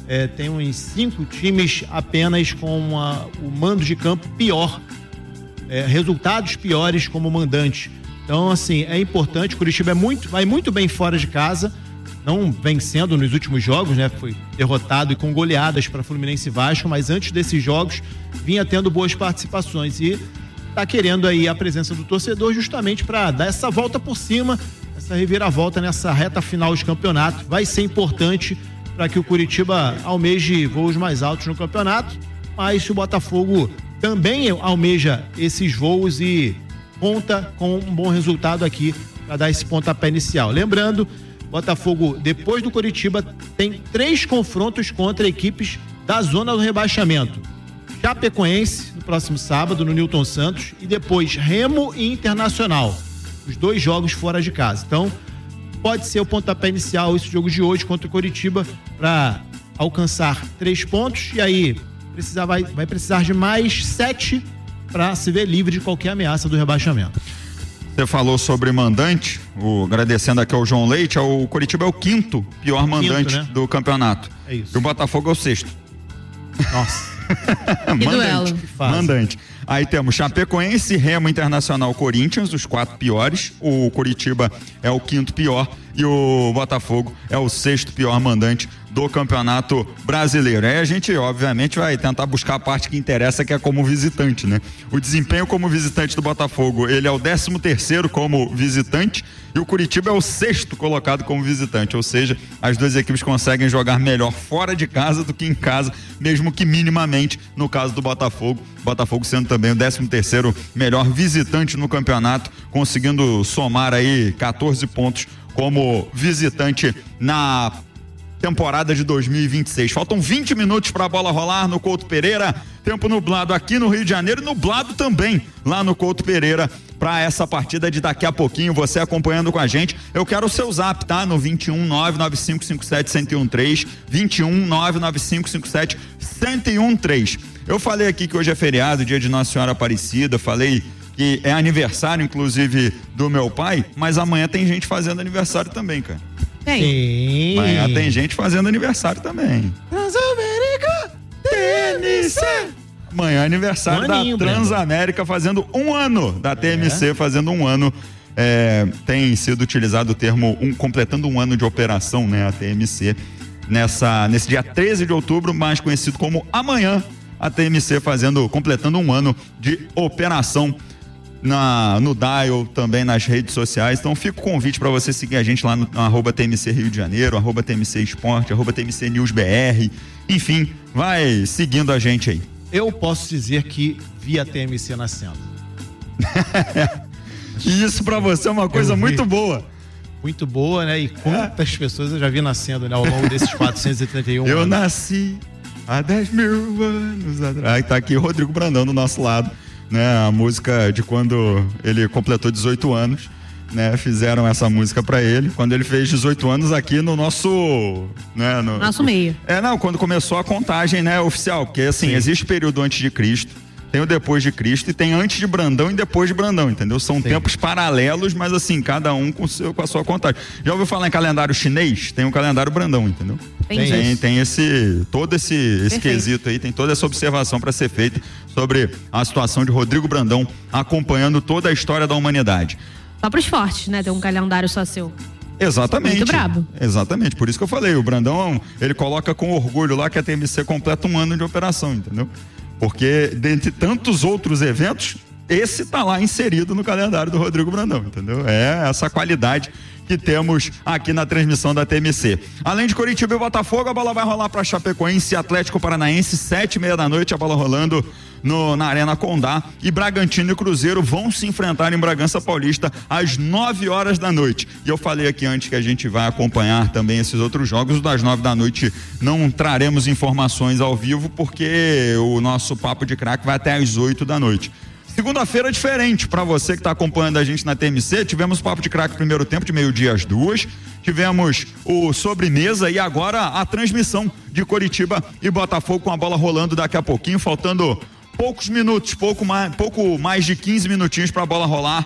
tem uns 5 times apenas com o mando de campo pior, resultados piores como mandante. Então, assim, é importante. O Curitiba vai muito bem fora de casa, não vencendo nos últimos jogos, né? Foi derrotado e com goleadas para Fluminense e Vasco, mas antes desses jogos vinha tendo boas participações e tá querendo aí a presença do torcedor justamente para dar essa volta por cima, essa reviravolta nessa reta final de campeonato. Vai ser importante para que o Curitiba almeje voos mais altos no campeonato, mas o Botafogo também almeja esses voos e conta com um bom resultado aqui para dar esse pontapé inicial. Lembrando, Botafogo, depois do Curitiba, tem 3 confrontos contra equipes da zona do rebaixamento. Chapecoense, no próximo sábado, no Newton Santos, e depois Remo e Internacional. Os 2 jogos fora de casa. Então, pode ser o pontapé inicial esse jogo de hoje contra o Curitiba para alcançar 3 pontos e aí vai precisar de mais 7 para se ver livre de qualquer ameaça do rebaixamento. Você falou sobre mandante, agradecendo aqui ao João Leite, o Curitiba é o 5º pior mandante, né, do campeonato. É isso. E o Botafogo é o 6º. Nossa. Mandante. Aí temos Chapecoense, Remo, Internacional, Corinthians, os 4 piores. O Curitiba é o 5º pior e o Botafogo é o 6º pior mandante do Campeonato Brasileiro. Aí a gente, obviamente, vai tentar buscar a parte que interessa, que é como visitante, né? O desempenho como visitante do Botafogo, ele é o 13º como visitante e o Curitiba é o 6º colocado como visitante, ou seja, as 2 equipes conseguem jogar melhor fora de casa do que em casa, mesmo que minimamente, no caso do Botafogo sendo também o 13º melhor visitante no campeonato, conseguindo somar aí 14 pontos como visitante na temporada de 2026. Faltam 20 minutos para a bola rolar no Couto Pereira. Tempo nublado aqui no Rio de Janeiro e nublado também lá no Couto Pereira para essa partida de daqui a pouquinho. Você acompanhando com a gente. Eu quero o seu zap, tá? No 21995571013, 21995571013. Eu falei aqui que hoje é feriado, dia de Nossa Senhora Aparecida, falei que é aniversário, inclusive, do meu pai, mas amanhã tem gente fazendo aniversário também, cara. Tem. Amanhã tem gente fazendo aniversário também. Transamérica TMC. Amanhã é aniversário da Transamérica, fazendo 1 ano, da TMC fazendo 1 ano. Tem sido utilizado o termo completando 1 ano de operação, né? A TMC, nesse dia 13 de outubro, mais conhecido como amanhã, a TMC completando 1 ano de operação no Dial, também nas redes sociais. Então fica o convite para você seguir a gente lá no @TMC Rio de Janeiro, @TMC Esporte, @TMC News BR. Enfim, vai seguindo a gente aí. Eu posso dizer que vi a TMC nascendo. E isso para você é uma coisa muito boa. Muito boa, né? E quantas pessoas eu já vi nascendo, né, ao longo desses 431 anos. Eu nasci há 10 mil anos atrás. Aí tá aqui o Rodrigo Brandão do nosso lado, né? A música de quando ele completou 18 anos, né? Fizeram essa música pra ele, quando ele fez 18 anos aqui no nosso, né? Nosso meio. Quando começou a contagem, né? Oficial, porque assim, existe período antes de Cristo, tem o depois de Cristo e tem antes de Brandão e depois de Brandão, entendeu? São tempos paralelos, mas assim, cada um com a sua contagem. Já ouviu falar em calendário chinês? Tem o calendário Brandão, entendeu? Tem todo esse quesito aí, tem toda essa observação para ser feita sobre a situação de Rodrigo Brandão acompanhando toda a história da humanidade. Só pros fortes, né? Tem um calendário só seu. Exatamente. Muito brabo. Exatamente, por isso que eu falei, o Brandão, ele coloca com orgulho lá que a TMC completa 1 ano de operação, entendeu? Porque dentre tantos outros eventos, esse tá lá inserido no calendário do Rodrigo Brandão, entendeu? É essa qualidade que temos aqui na transmissão da TMC. Além de Curitiba e Botafogo, a bola vai rolar para Chapecoense e Atlético Paranaense, 7h30 da noite, a bola rolando na Arena Condá, e Bragantino e Cruzeiro vão se enfrentar em Bragança Paulista às 9h da noite. E eu falei aqui antes que a gente vai acompanhar também esses outros jogos. Das 9 da noite não traremos informações ao vivo, porque o nosso Papo de Craque vai até às 8 da noite. Segunda-feira diferente para você que está acompanhando a gente na TMC. Tivemos Papo de Craque primeiro tempo, de meio-dia às 2h. Tivemos o sobremesa e agora a transmissão de Curitiba e Botafogo, com a bola rolando daqui a pouquinho, faltando poucos minutos, pouco mais de 15 minutinhos para a bola rolar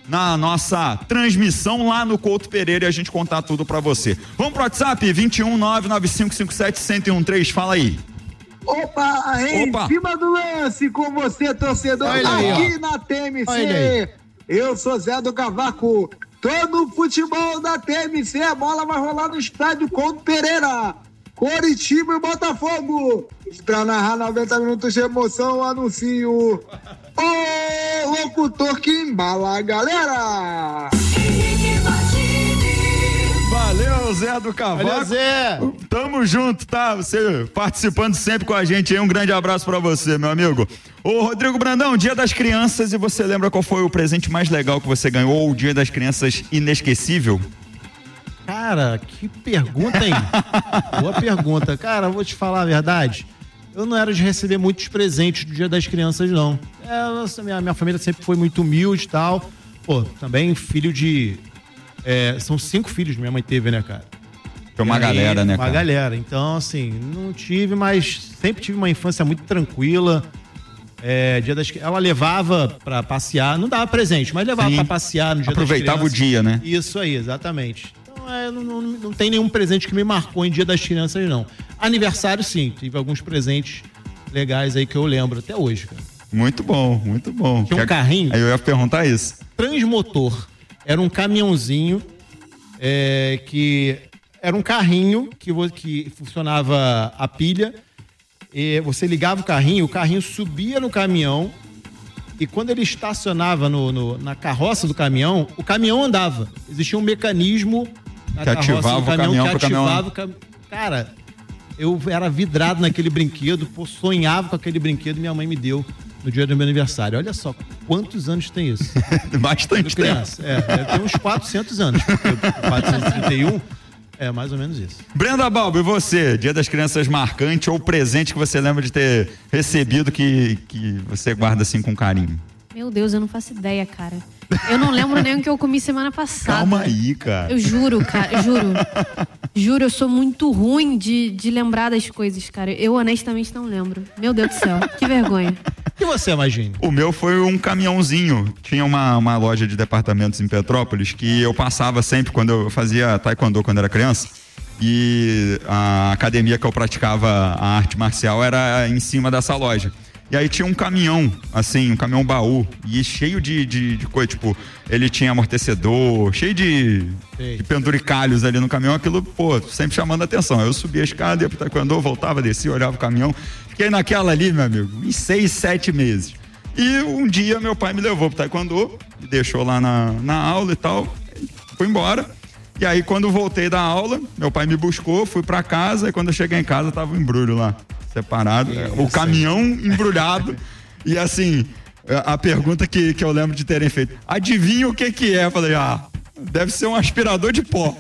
na nossa transmissão lá no Couto Pereira e a gente contar tudo pra você. Vamos pro WhatsApp, 21995571013, fala aí. Opa, em cima do lance com você, torcedor, aqui na TMC. Eu sou Zé do Cavaco, tô no futebol da TMC, a bola vai rolar no estádio Couto Pereira, Coritiba e Botafogo. Pra narrar 90 minutos de emoção, anuncio o locutor que embala a galera. Valeu, Zé do Cavaco. Valeu, Zé. Tamo junto, tá? Você participando sempre com a gente aí. Um grande abraço pra você, meu amigo. Ô, Rodrigo Brandão, Dia das Crianças, e você lembra qual foi o presente mais legal que você ganhou ou o Dia das Crianças inesquecível? Cara, que pergunta, hein? Boa pergunta. Cara, eu vou te falar a verdade. Eu não era de receber muitos presentes do Dia das Crianças, não. Minha família sempre foi muito humilde e tal. Pô, também filho de... são 5 filhos que minha mãe teve, né, cara? Foi uma galera, né, cara? Uma galera. Então, assim, não tive, mas sempre tive uma infância muito tranquila. Ela levava pra passear, não dava presente, mas levava pra passear no Dia das Crianças. Aproveitava o dia, né? Isso aí, exatamente. Então, não tem nenhum presente que me marcou em Dia das Crianças, não. Aniversário, sim. Tive alguns presentes legais aí que eu lembro até hoje, cara. Muito bom, muito bom. Tinha um carrinho. Aí eu ia perguntar isso. Transmotor. Era um caminhãozinho que era um carrinho que funcionava a pilha. E você ligava o carrinho subia no caminhão e quando ele estacionava na carroça do caminhão, o caminhão andava. Existia um mecanismo na carroça do caminhão que ativava o caminhão. Cara, eu era vidrado naquele brinquedo, sonhava com aquele brinquedo e minha mãe me deu no dia do meu aniversário. Olha só, quantos anos tem isso? Bastante criança. Deve ter uns 400 anos. 431, mais ou menos isso. Brenda Balbo, e você? Dia das Crianças marcante ou presente que você lembra de ter recebido que você guarda assim com carinho? Meu Deus, eu não faço ideia, cara. Eu não lembro nem o que eu comi semana passada. Calma aí, cara. Eu juro, cara, juro, eu sou muito ruim de lembrar das coisas, cara. Eu honestamente não lembro. Meu Deus do céu, que vergonha. E você, Magine? O meu foi um caminhãozinho. Tinha uma loja de departamentos em Petrópolis que eu passava sempre quando eu fazia taekwondo quando era criança. E a academia que eu praticava a arte marcial era em cima dessa loja. E aí tinha um caminhão, assim, um caminhão baú, e cheio de coisa, tipo, ele tinha amortecedor, cheio de penduricalhos ali no caminhão, aquilo, sempre chamando a atenção. Eu subia a escada, ia pro taekwondo, voltava, descia, olhava o caminhão, fiquei naquela ali, meu amigo, em 6, 7 meses. E um dia meu pai me levou pro taekwondo, me deixou lá na aula e tal, fui embora. E aí quando voltei da aula, meu pai me buscou, fui pra casa, e quando eu cheguei em casa tava um embrulho lá. Separado, o caminhão embrulhado. E assim, a pergunta que eu lembro de terem feito: adivinha o que é? Eu falei, deve ser um aspirador de pó.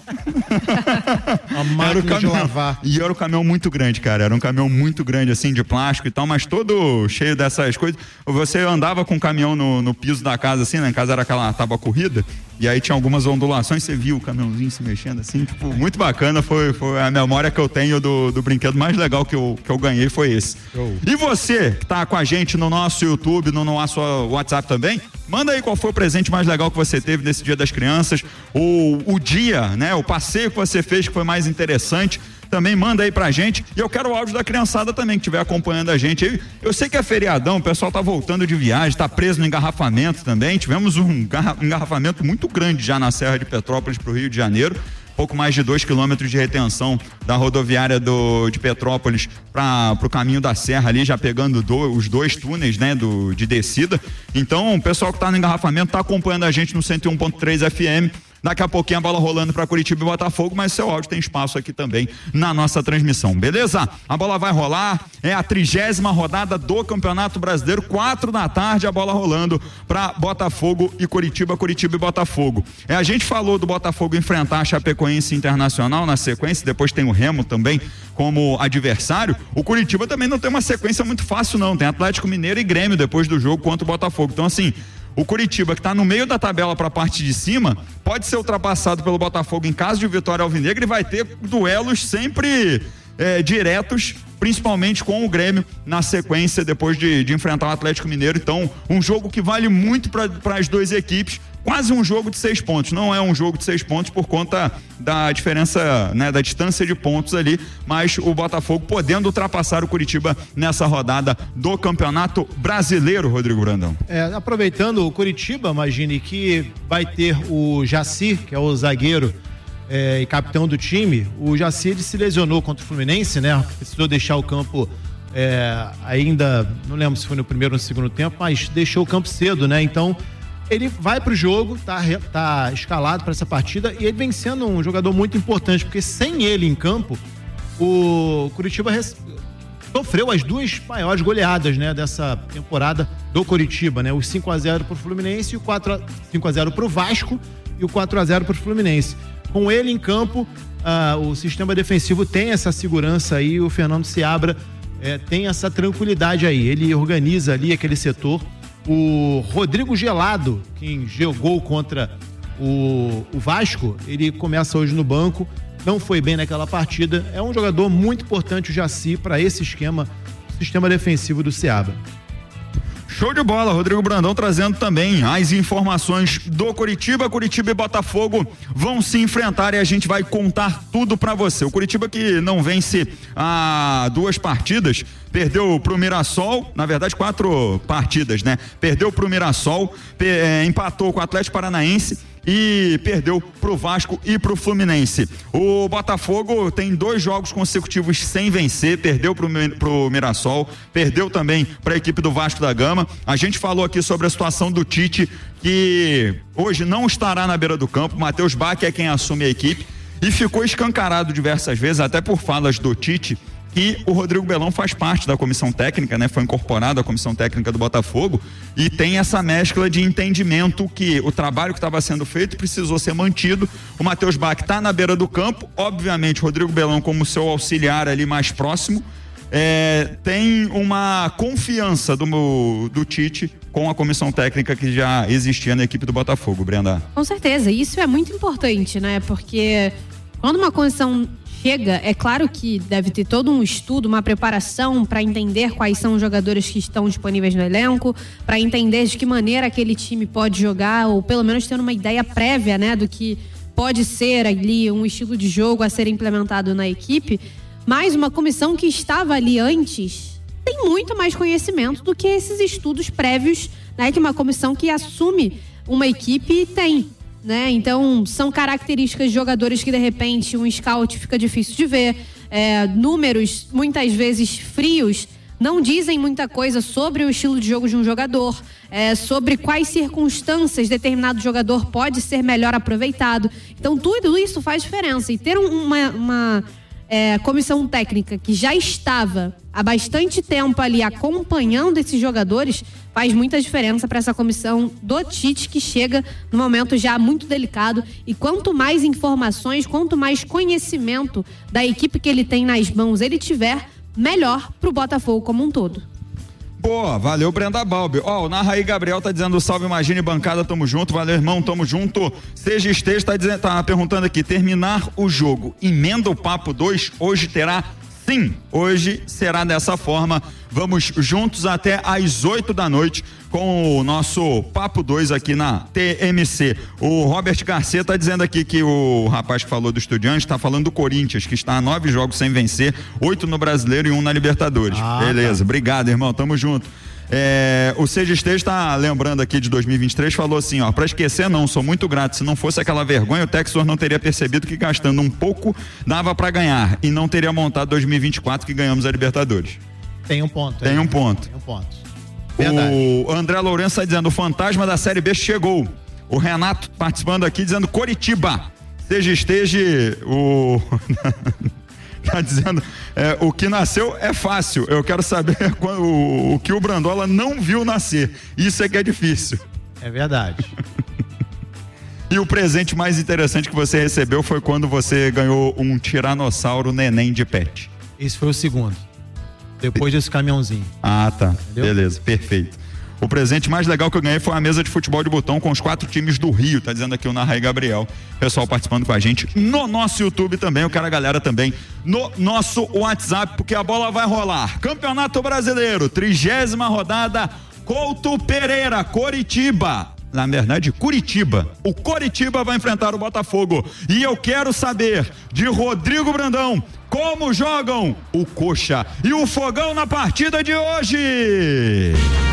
Uma máquina de lavar. E era um caminhão muito grande, cara. Era um caminhão muito grande, assim, de plástico e tal, mas todo cheio dessas coisas. Você andava com o caminhão no piso da casa, assim, né? Em casa era aquela tábua corrida. E aí tinha algumas ondulações, você viu o caminhãozinho se mexendo assim, tipo, muito bacana. Foi a memória que eu tenho do brinquedo mais legal que eu ganhei foi esse. E você, que tá com a gente no nosso YouTube, no nosso WhatsApp também, manda aí qual foi o presente mais legal que você teve nesse Dia das Crianças, o dia, né, o passeio que você fez que foi mais interessante. Também manda aí pra gente. E eu quero o áudio da criançada também, que estiver acompanhando a gente. Eu sei que é feriadão, o pessoal tá voltando de viagem, tá preso no engarrafamento também. Tivemos um engarrafamento muito grande já na Serra de Petrópolis pro Rio de Janeiro. Pouco mais de 2 quilômetros de retenção da rodoviária de Petrópolis pro caminho da Serra ali, já pegando os 2 túneis, né, de descida. Então, o pessoal que tá no engarrafamento tá acompanhando a gente no 101.3 FM. Daqui a pouquinho a bola rolando para Coritiba e Botafogo, mas seu áudio tem espaço aqui também na nossa transmissão, beleza? A bola vai rolar, é a 30ª rodada do Campeonato Brasileiro, 4 da tarde, a bola rolando para Botafogo e Coritiba e Botafogo. A gente falou do Botafogo enfrentar a Chapecoense Internacional na sequência, depois tem o Remo também como adversário. O Coritiba também não tem uma sequência muito fácil não, tem Atlético Mineiro e Grêmio depois do jogo contra o Botafogo. Então assim, o Coritiba, que está no meio da tabela para a parte de cima, pode ser ultrapassado pelo Botafogo em caso de vitória alvinegra e vai ter duelos sempre diretos, principalmente com o Grêmio na sequência depois de enfrentar o Atlético Mineiro. Então, um jogo que vale muito para as 2 equipes, quase um jogo de 6 pontos. Não é um jogo de 6 pontos por conta da diferença, né, da distância de pontos ali, mas o Botafogo podendo ultrapassar o Curitiba nessa rodada do Campeonato Brasileiro, Rodrigo Brandão. Aproveitando o Curitiba, imagine que vai ter o Jaci, que é o zagueiro e capitão do time. O Jaci, ele se lesionou contra o Fluminense, né? Precisou deixar o campo ainda, não lembro se foi no primeiro ou no segundo tempo, mas deixou o campo cedo, né? Então, ele vai pro jogo, tá escalado para essa partida, e ele vem sendo um jogador muito importante, porque sem ele em campo, o Curitiba sofreu as 2 maiores goleadas, né, dessa temporada do Curitiba, né? O 5-0 pro Fluminense e o 5-0 pro Vasco e o 4-0 pro Fluminense. Com ele em campo, o sistema defensivo tem essa segurança aí, o Fernando Seabra tem essa tranquilidade aí, ele organiza ali aquele setor. O Rodrigo Gelado, quem jogou contra o Vasco, ele começa hoje no banco, não foi bem naquela partida, é um jogador muito importante, o Jaci, para esse sistema defensivo do Seabra. Show de bola, Rodrigo Brandão trazendo também as informações do Curitiba. Curitiba e Botafogo vão se enfrentar e a gente vai contar tudo pra você. O Curitiba que não vence há 2 partidas, perdeu pro Mirassol, na verdade 4 partidas, né? Perdeu pro Mirassol, empatou com o Atlético Paranaense e perdeu pro Vasco e pro Fluminense. O Botafogo tem 2 jogos consecutivos sem vencer, perdeu pro Mirassol, perdeu também pra equipe do Vasco da Gama. A gente falou aqui sobre a situação do Tite, que hoje não estará na beira do campo. Matheus Bach é quem assume a equipe e ficou escancarado diversas vezes, até por falas do Tite, que o Rodrigo Belão faz parte da comissão técnica, né? Foi incorporado à comissão técnica do Botafogo e tem essa mescla de entendimento que o trabalho que estava sendo feito precisou ser mantido. O Matheus Bach está na beira do campo, obviamente o Rodrigo Belão como seu auxiliar ali mais próximo, tem uma confiança do Tite com a comissão técnica que já existia na equipe do Botafogo, Brenda. Com certeza, isso é muito importante, né? Porque quando uma comissão chega, é claro que deve ter todo um estudo, uma preparação para entender quais são os jogadores que estão disponíveis no elenco, para entender de que maneira aquele time pode jogar, ou pelo menos ter uma ideia prévia, né, do que pode ser ali um estilo de jogo a ser implementado na equipe. Mas uma comissão que estava ali antes tem muito mais conhecimento do que esses estudos prévios, né, que uma comissão que assume uma equipe tem. Né? Então, são características de jogadores que, de repente, um scout fica difícil de ver. Números, muitas vezes, frios, não dizem muita coisa sobre o estilo de jogo de um jogador, sobre quais circunstâncias determinado jogador pode ser melhor aproveitado. Então, tudo isso faz diferença. E ter uma comissão técnica que já estava há bastante tempo ali acompanhando esses jogadores faz muita diferença para essa comissão do Tite, que chega num momento já muito delicado, e quanto mais informações, quanto mais conhecimento da equipe que ele tem nas mãos ele tiver, melhor pro Botafogo como um todo. Boa, valeu, Brenda Balbi. O Narraí Gabriel tá dizendo salve, Imagine bancada, tamo junto, valeu, irmão, tamo junto. Seja Esteja tá perguntando aqui, terminar o jogo, emenda o Papo 2, hoje terá? Sim, hoje será dessa forma. Vamos juntos até às 8 da noite com o nosso Papo 2 aqui na TMC. O Robert Garcia tá dizendo aqui que o rapaz que falou do Estudiantes tá falando do Corinthians, que está a 9 jogos sem vencer, 8 no Brasileiro e 1 na Libertadores. Beleza, tá. Obrigado, irmão, tamo junto. O Seja Esteja está lembrando aqui de 2023, falou assim, pra esquecer não, sou muito grato, se não fosse aquela vergonha, o Textor não teria percebido que gastando um pouco dava para ganhar e não teria montado 2024 que ganhamos a Libertadores. Tem um ponto. Verdade. O André Lourenço está dizendo, o fantasma da Série B chegou. O Renato participando aqui dizendo Coritiba. Seja Esteja, tá dizendo, o que nasceu é fácil, eu quero saber o que o Brandola não viu nascer, isso é que é difícil. É verdade. E o presente mais interessante que você recebeu foi quando você ganhou um tiranossauro neném de pet. Esse foi o segundo, depois desse caminhãozinho. Tá. Entendeu? Beleza, perfeito. O presente mais legal que eu ganhei foi uma mesa de futebol de botão com os 4 times do Rio, tá dizendo aqui o Narraí Gabriel. Pessoal participando com a gente no nosso YouTube também, eu quero a galera também no nosso WhatsApp, porque a bola vai rolar. Campeonato Brasileiro, 30ª rodada, Couto Pereira, Coritiba, na verdade, Curitiba. O Coritiba vai enfrentar o Botafogo. E eu quero saber de Rodrigo Brandão como jogam o Coxa e o Fogão na partida de hoje.